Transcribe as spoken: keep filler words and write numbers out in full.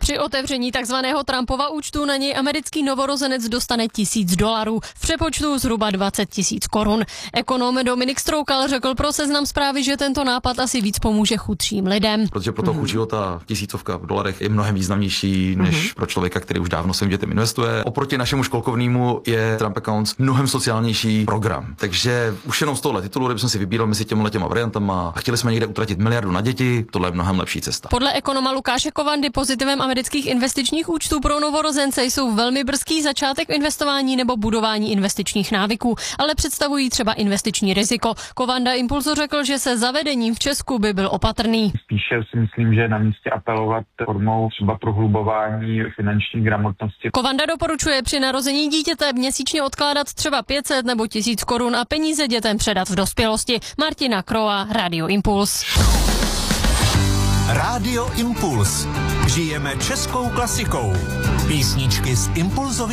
Při otevření takzvaného Trumpova účtu na něj americký novorozenec dostane tisíc dolarů, v přepočtu zhruba dvacet tisíc korun. Ekonom Dominik Stroukal řekl pro Seznam Zprávy, že tento nápad asi víc pomůže chudším lidem. Protože pro toho chudšího ta tisícovka v dolarech je mnohem významnější než mm-hmm. pro člověka, který už dávno svým dětem investuje. Oproti našemu školkovnému je Trump Accounts mnohem sociálnější program. Takže už jenom z tohohle titulu, kdybychom si vybíral mezi těmi těma variantama a chtěli jsme někde utratit miliardu na děti, tohle je mnohem lepší cesta. Podle ekonoma Lukáše Kovandy pozitivem amerických investičních účtů pro novorozence jsou velmi brzký začátek investování nebo budování investičních návyků, ale představují třeba investiční riziko. Kovanda Impulzu řekl, že se zavedením v Česku by byl opatrný. Spíše si myslím, že je na místě apelovat formou třeba prohlubování finanční gramotnosti. Kovanda doporučuje při narození dítěte měsíčně odkládat třeba pět set nebo tisíc korun a peníze dětem předat v dospělosti. Martina Kroa, Radio Impuls. Radio Impuls. Žijeme českou klasikou. Písničky z Impulzovy